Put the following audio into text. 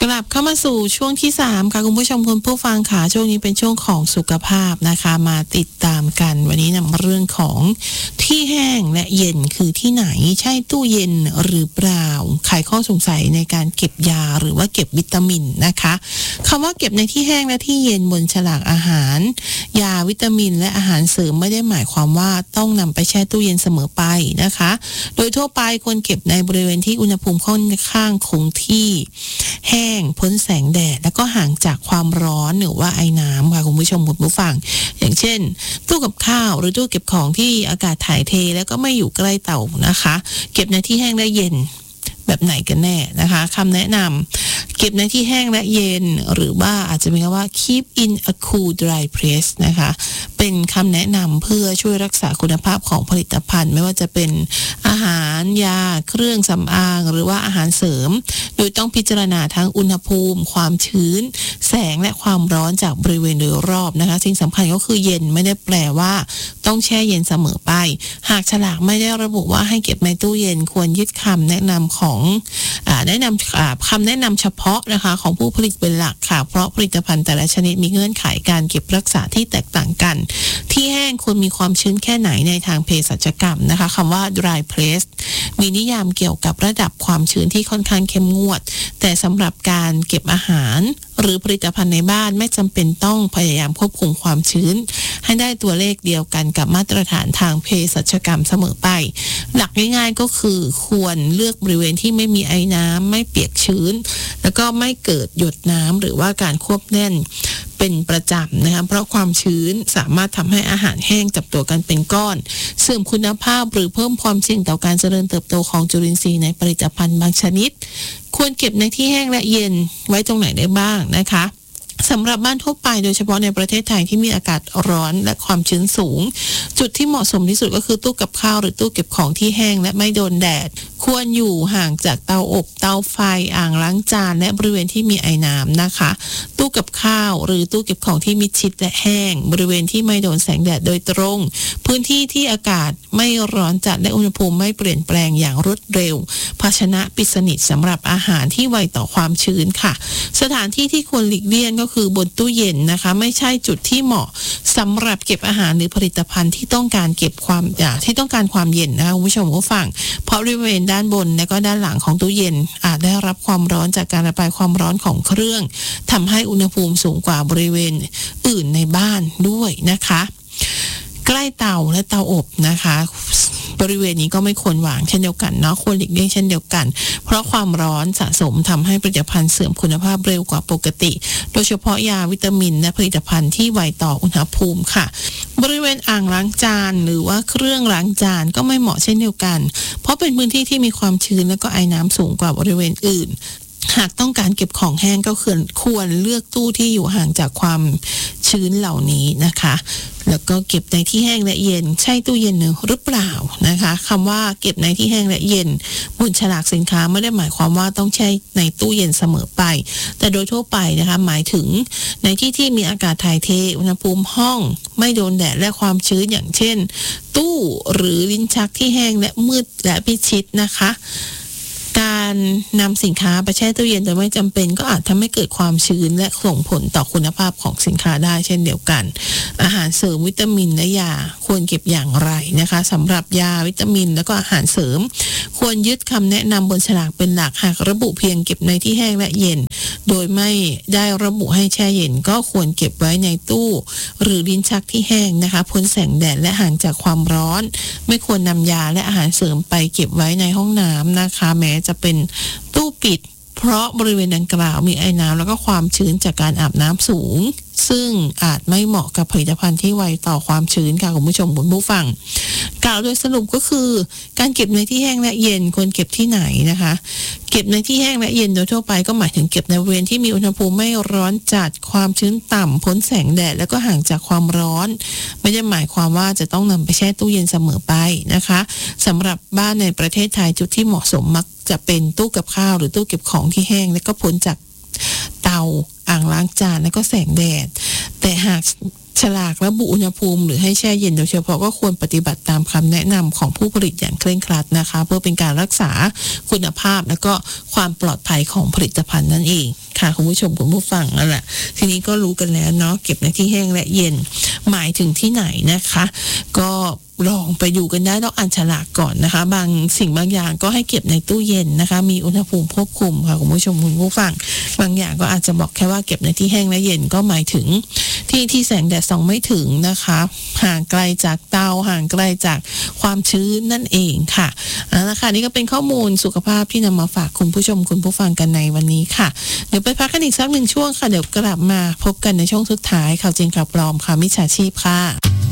ลับเข้ามาสู่ช่วงที่3ค่ะคุณผู้ชมคุณผู้ฟังค่ะช่วงนี้เป็นช่วงของสุขภาพนะคะมาติดตามกันวันนี้นำเรื่องของที่แห้งและเย็นคือที่ไหนใช่ตู้เย็นหรือเปล่าไขข้อสงสัยในการเก็บยาหรือว่าเก็บวิตามินนะคะคำว่าเก็บในที่แห้งและที่เย็นบนฉลากอาหารยาวิตามินและอาหารเสริมไม่ได้หมายความว่าต้องนำไปแช่ตู้เย็นเสมอไปนะคะโดยทั่วไปควรเก็บในบริเวณที่อุณหภูมิค่อนข้างคงที่แห้งพ้นแสงแดดแล้วก็ห่างจากความร้อนหรือว่าไอน้ำค่ะคุณผู้ชมคุณผู้ฟังอย่างเช่นตู้กับข้าวหรือตู้เก็บของที่อากาศถ่ายเทแล้วก็ไม่อยู่ใกล้เตานะคะเก็บในที่แห้งและเย็นแบบไหนกันแน่นะคะคำแนะนำเก็บในที่แห้งและเย็นหรือว่าอาจจะมีคำว่า keep in a cool dry place นะคะเป็นคำแนะนำเพื่อช่วยรักษาคุณภาพของผลิตภัณฑ์ไม่ว่าจะเป็นอาหารยาเครื่องสำอางหรือว่าอาหารเสริมโดยต้องพิจารณาทั้งอุณหภูมิความชื้นแสงและความร้อนจากบริเวณโดยรอบนะคะสิ่งสำคัญก็คือเย็นไม่ได้แปลว่าต้องแช่เย็นเสมอไปหากฉลากไม่ได้ระบุว่าให้เก็บในตู้เย็นควรยึดคำแนะนำของแนะนำคำแนะนำเฉพาะนะคะของผู้ผลิตเป็นหลักค่ะเพราะผลิตภัณฑ์แต่ละชนิดมีเงื่อนไขการเก็บรักษาที่แตกต่างกันที่แห้งควรมีความชื้นแค่ไหนในทางเภสัชกรรมนะคะคำว่า dry place มีนิยามเกี่ยวกับระดับความชื้นที่ค่อนข้างเข้มงวดแต่สำหรับการเก็บอาหารหรือผลิตภัณฑ์ในบ้านไม่จำเป็นต้องพยายามควบคุมความชื้นให้ได้ตัวเลขเดียวกันกับมาตรฐานทางเภสัชกรรมเสมอไปหลักง่ายๆก็คือควรเลือกบริเวณที่ไม่มีไอน้ำไม่เปียกชื้นแล้วก็ไม่เกิดหยดน้ำหรือว่าการควบแน่นเป็นประจำนะคะเพราะความชื้นสามารถทำให้อาหารแห้งจับตัวกันเป็นก้อนเสื่อมคุณภาพหรือเพิ่มความเสี่ยงต่อการเจริญเติบโตของจุลินทรีย์ในผลิตภัณฑ์บางชนิดควรเก็บในที่แห้งและเย็นไว้ตรงไหนได้บ้างนะคะสำหรับบ้านทั่วไปโดยเฉพาะในประเทศไทยที่มีอากาศร้อนและความชื้นสูงจุดที่เหมาะสมที่สุดก็คือตู้กับข้าวหรือตู้เก็บของที่แห้งและไม่โดนแดดควรอยู่ห่างจากเตาอบเตาไฟอ่างล้างจานและบริเวณที่มีไอน้ำนะคะตู้กับข้าวหรือตู้เก็บของที่มิดชิดและแห้งบริเวณที่ไม่โดนแสงแดดโดยตรงพื้นที่ที่อากาศไม่ร้อนจัดและอุณหภูมิไม่เปลี่ยนแปลงอย่างรวดเร็วภาชนะปิดสนิทสำหรับอาหารที่ไวต่อความชื้นค่ะสถานที่ที่ควรหลีกเลี่ยงก็คือบนตู้เย็นนะคะไม่ใช่จุดที่เหมาะสำหรับเก็บอาหารหรือผลิตภัณฑ์ที่ต้องการเก็บความที่ต้องการความเย็นนะคะคุณผู้ชมผู้ฟังเพราะบริเวณด้านบนและก็ด้านหลังของตู้เย็นอาจได้รับความร้อนจากการระบายความร้อนของเครื่องทำให้อุณหภูมิสูงกว่าบริเวณอื่นในบ้านด้วยนะคะใกล้เตาและเตาอบนะคะบริเวณนี้ก็ไม่ควรวางเช่นเดียวกันเนาะควรหลีกเลี่ยงเช่นเดียวกันเพราะความร้อนสะสมทำให้ผลิตภัณฑ์เสื่อมคุณภาพเร็วกว่าปกติโดยเฉพาะยาวิตามินและผลิตภัณฑ์ที่ไวต่ออุณหภูมิค่ะบริเวณอ่างล้างจานหรือว่าเครื่องล้างจานก็ไม่เหมาะเช่นเดียวกันเพราะเป็นพื้นที่ที่มีความชื้นและก็ไอน้ำสูงกว่าบริเวณอื่นหากต้องการเก็บของแห้งก็ควรเลือกตู้ที่อยู่ห่างจากความชื้นเหล่านี้นะคะแล้วก็เก็บในที่แห้งและเย็นใช่ตู้เย็นหรือเปล่านะคะคำว่าเก็บในที่แห้งและเย็นบนฉลากสินค้าไม่ได้หมายความว่าต้องแช่ในตู้เย็นเสมอไปแต่โดยทั่วไปนะคะหมายถึงในที่ที่มีอากาศถ่ายเทอุณหภูมิห้องไม่โดนแดดและความชื้นอย่างเช่นตู้หรือลิ้นชักที่แห้งและมืดและมิดชิดนะคะการนำสินค้าไปแช่ตู้เย็นโดยไม่จำเป็นก็อาจทำให้เกิดความชื้นและส่งผลต่อคุณภาพของสินค้าได้เช่นเดียวกันอาหารเสริมวิตามินและยาควรเก็บอย่างไรนะคะสำหรับยาวิตามินแล้วก็อาหารเสริมควรยึดคำแนะนำบนฉลากเป็นหลักหากระบุเพียงเก็บในที่แห้งและเย็นโดยไม่ได้ระบุให้แช่เย็นก็ควรเก็บไว้ในตู้หรือลิ้นชักที่แห้งนะคะพ้นแสงแดดและห่างจากความร้อนไม่ควรนำยาและอาหารเสริมไปเก็บไว้ในห้องน้ำนะคะแม้จะเป็นตู้ปิดเพราะบริเวณดังกล่าวมีไอน้ำแล้วก็ความชื้นจากการอาบน้ำสูงซึ่งอาจไม่เหมาะกับผลิตภัณฑ์ที่ไวต่อความชื้นค่ะคุณผู้ชมคุณผู้ฟังกล่าวโดยสรุปก็คือการเก็บในที่แห้งและเย็นควรเก็บที่ไหนนะคะเก็บในที่แห้งและเย็นโดยทั่วไปก็หมายถึงเก็บในบริเวณที่มีอุณหภูมิไม่ร้อนจัดความชื้นต่ำพ้นแสงแดดแล้วก็ห่างจากความร้อนไม่ได้หมายความว่าจะต้องนำไปแช่ตู้เย็นเสมอไปนะคะสำหรับบ้านในประเทศไทยจุดที่เหมาะสมมักจะเป็นตู้กับข้าวหรือตู้เก็บของที่แห้งและก็พ้นจากเตาอ่างล้างจานแล้วก็แสงแดดแต่หากฉลากระบุอุณหภูมิหรือให้แช่เย็นโดยเฉพาะก็ควรปฏิบัติตามคำแนะนำของผู้ผลิตอย่างเคร่งครัดนะคะเพื่อเป็นการรักษาคุณภาพและก็ความปลอดภัยของผลิตภัณฑ์นั่นเองค่ะคุณผู้ชมคุณผู้ฟังนั่นแหละทีนี้ก็รู้กันแล้วเนาะเก็บในที่แห้งและเย็นหมายถึงที่ไหนนะคะก็ลองไปดูกันได้ต้องอ่านฉลากก่อนนะคะบางสิ่งบางอย่างก็ให้เก็บในตู้เย็นนะคะมีอุณหภูมิควบคุมค่ะคุณผู้ชมคุณผู้ฟังบางอย่างก็อาจจะบอกแค่ว่าเก็บในที่แห้งและเย็นก็หมายถึงที่แสงแดดส่องไม่ถึงนะคะห่างไกลจากเตาห่างไกลจากความชื้นนั่นเองค่ะนะคะนี่ก็เป็นข้อมูลสุขภาพที่นำมาฝากคุณผู้ชมคุณผู้ฟังกันในวันนี้ค่ะเดี๋ยวไปพักกันอีกสักหนึ่งช่วงค่ะเดี๋ยวกลับมาพบกันในช่วงสุดท้ายข่าวจริงข่าวปลอมค่ะมิจฉาชีพค่ะ